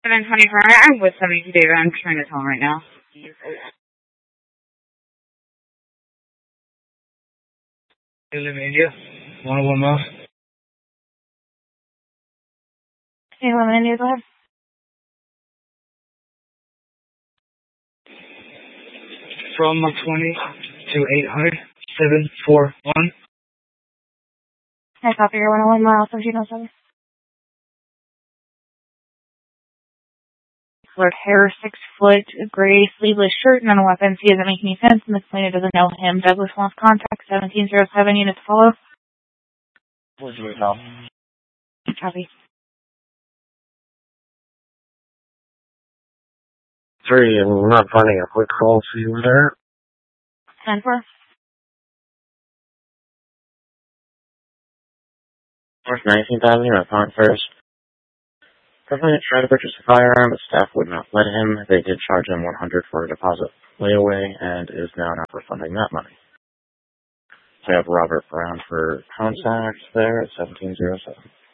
724. I'm with 72 David. I'm trying to tell him right now. India, 101 miles. Hey, India, go ahead. From 20 to 800, 741. I copy your 101 miles, 1707. Lord hair, 6 foot, gray, sleeveless shirt, none weapons. He doesn't make any sense, and the plaintiff doesn't know him. Douglas wants contact, 1707, units follow. Where's your call? Copy. 3, I'm not finding a quick call for you there. 10-4. North 19th Avenue, I found first. Government tried to purchase a firearm, but staff would not let him. They did charge him $100 for a deposit layaway and is now not refunding that money. So I have Robert Brown for contact there at 1707.